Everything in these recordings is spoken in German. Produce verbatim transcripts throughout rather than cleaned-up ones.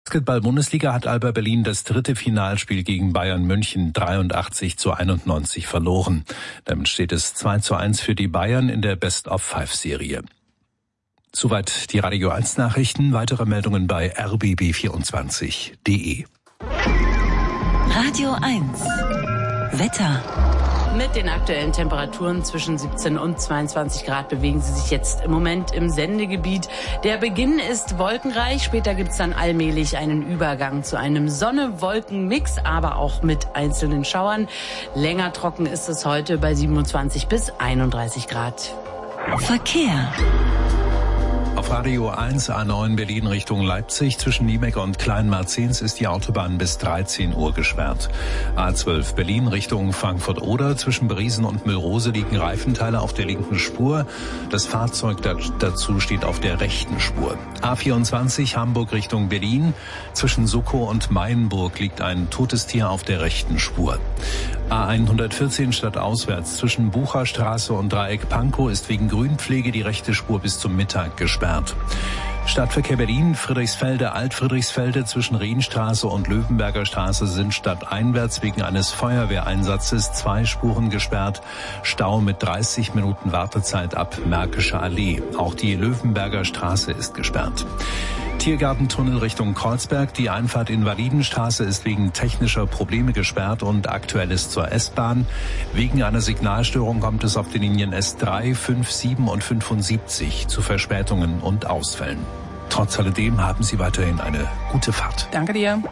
Basketball-Bundesliga hat Alba Berlin das dritte Finalspiel gegen Bayern München dreiundachtzig zu einundneunzig verloren. Damit steht es zwei zu eins für die Bayern in der Best-of-Five-Serie. Soweit die Radio eins Nachrichten. Weitere Meldungen bei r b b vierundzwanzig punkt d e. Radio eins Wetter. Mit den aktuellen Temperaturen zwischen siebzehn und zweiundzwanzig Grad bewegen sie sich jetzt im Moment im Sendegebiet. Der Beginn ist wolkenreich, später gibt's dann allmählich einen Übergang zu einem Sonne-Wolken-Mix, aber auch mit einzelnen Schauern. Länger trocken ist es heute bei siebenundzwanzig bis einunddreißig Grad. Verkehr. Auf Radio eins A neun Berlin Richtung Leipzig zwischen Niebeck und Kleinmarzens ist die Autobahn bis dreizehn Uhr gesperrt. A zwölf Berlin Richtung Frankfurt-Oder zwischen Briesen und Müllrose liegen Reifenteile auf der linken Spur. Das Fahrzeug dazu steht auf der rechten Spur. A vierundzwanzig Hamburg Richtung Berlin zwischen Suckow und Mayenburg liegt ein totes Tier auf der rechten Spur. A hundertvierzehn stadtauswärts zwischen Bucherstraße und Dreieck Pankow ist wegen Grünpflege die rechte Spur bis zum Mittag gesperrt. Stadtverkehr Berlin, Friedrichsfelde, Alt-Friedrichsfelde zwischen Rienstraße und Löwenberger Straße sind stadteinwärts wegen eines Feuerwehreinsatzes zwei Spuren gesperrt. Stau mit dreißig Minuten Wartezeit ab Märkische Allee. Auch die Löwenberger Straße ist gesperrt. Tiergartentunnel Richtung Kreuzberg. Die Einfahrt Invalidenstraße ist wegen technischer Probleme gesperrt und aktuell ist zur S-Bahn. Wegen einer Signalstörung kommt es auf den Linien S drei, fünf, sieben und fünfundsiebzig zu Verspätungen und Ausfällen. Trotz alledem haben Sie weiterhin eine gute Fahrt. Danke dir.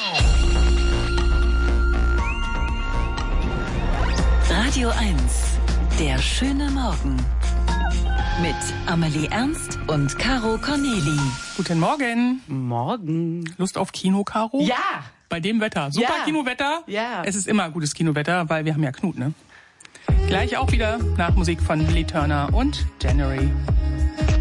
Radio eins, der schöne Morgen. Mit Amelie Ernst und Caro Corneli. Guten Morgen. Morgen. Lust auf Kino, Caro? Ja. Bei dem Wetter. Super Ja. Kinowetter. Ja. Es ist immer gutes Kinowetter, weil wir haben ja Knut, ne? Gleich auch wieder nach Musik von Billy Turner und January.